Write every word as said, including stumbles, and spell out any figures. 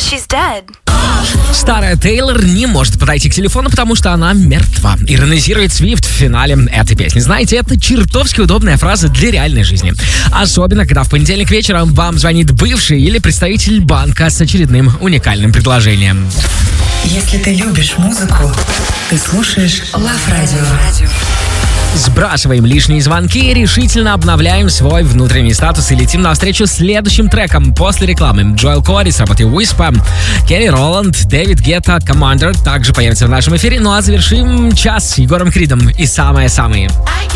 she's dead. Старая Тейлор не может подойти к телефону, потому что она мертва. Иронизирует Свифт в финале этой песни. Знаете, это чертовски удобная фраза для реальной жизни. Особенно, когда в понедельник вечером вам звонит бывший или представитель банка с очередным уникальным предложением. Если ты любишь музыку, ты слушаешь Love Radio. Сбрасываем лишние звонки и решительно обновляем свой внутренний статус и летим навстречу следующим трекам после рекламы. Джоэл Кори с работой Whisper, Келли Роланд, Дэвид Гетта, Commander также появятся в нашем эфире. Ну а завершим час с Егором Кридом и самое-самое.